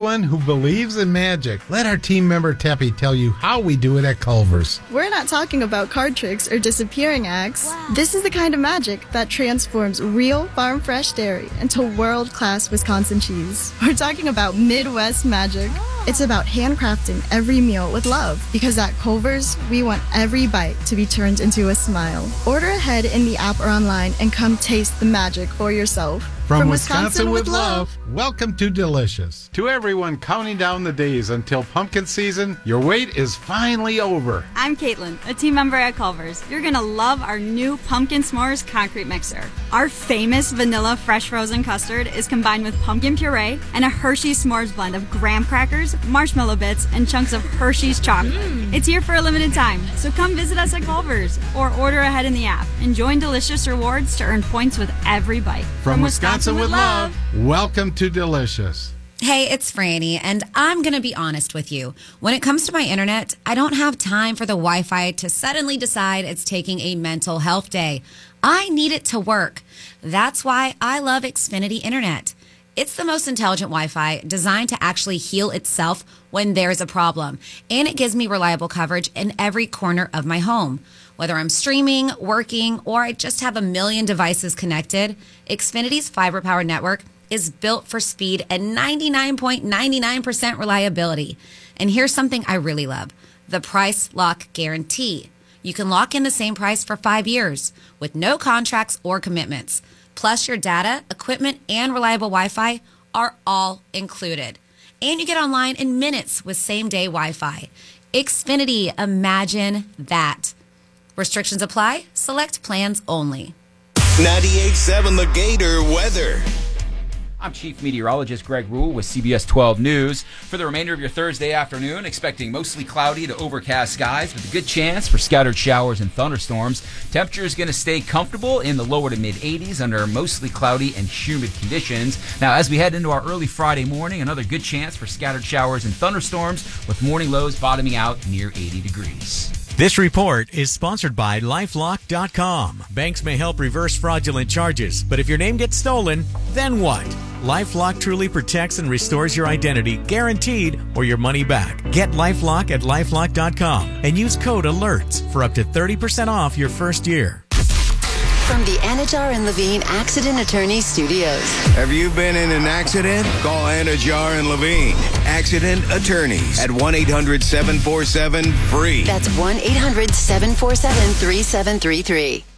anyone who believes in magic. Let our team member Teppy tell you how we do it at Culver's. We're not talking about card tricks or disappearing acts. Wow. This is the kind of magic that transforms real farm-fresh dairy into world-class Wisconsin cheese. We're talking about Midwest magic. It's about handcrafting every meal with love, because at Culver's, we want every bite to be turned into a smile. Order ahead in the app or online and come taste the magic for yourself. From Wisconsin with love, welcome to Delicious. To everyone counting down the days until pumpkin season, your wait is finally over. I'm Caitlin, a team member at Culver's. You're going to love our new Pumpkin S'mores concrete mixer. Our famous vanilla fresh frozen custard is combined with pumpkin puree and a Hershey's S'mores blend of graham crackers, marshmallow bits, and chunks of Hershey's chocolate. It's here for a limited time, so come visit us at Culver's or order ahead in the app and join Delicious Rewards to earn points with every bite. From Wisconsin with love, welcome to Delicious. Hey, it's Franny, and I'm going to be honest with you. When it comes to my internet, I don't have time for the Wi-Fi to suddenly decide it's taking a mental health day. I need it to work. That's why I love Xfinity Internet. It's the most intelligent Wi-Fi designed to actually heal itself when there's a problem, and it gives me reliable coverage in every corner of my home. Whether I'm streaming, working, or I just have a million devices connected, Xfinity's fiber-powered network is built for speed and 99.99% reliability. And here's something I really love: the price lock guarantee. You can lock in the same price for 5 years with no contracts or commitments. Plus, your data, equipment, and reliable Wi-Fi are all included. And you get online in minutes with same-day Wi-Fi. Xfinity, imagine that. Restrictions apply. Select plans only. 98.7 The Gator weather. I'm Chief Meteorologist Greg Rule with CBS 12 News. For the remainder of your Thursday afternoon, expecting mostly cloudy to overcast skies with a good chance for scattered showers and thunderstorms. Temperature is going to stay comfortable in the lower to mid-80s under mostly cloudy and humid conditions. Now, as we head into our early Friday morning, another good chance for scattered showers and thunderstorms with morning lows bottoming out near 80 degrees. This report is sponsored by LifeLock.com. Banks may help reverse fraudulent charges, but if your name gets stolen, then what? LifeLock truly protects and restores your identity, guaranteed, or your money back. Get LifeLock at LifeLock.com and use code ALERTS for up to 30% off your first year. From the Anajar and Levine Accident Attorney Studios. Have you been in an accident? Call Anajar and Levine Accident Attorneys at 1-800-747-FREE. That's 1-800-747-3733.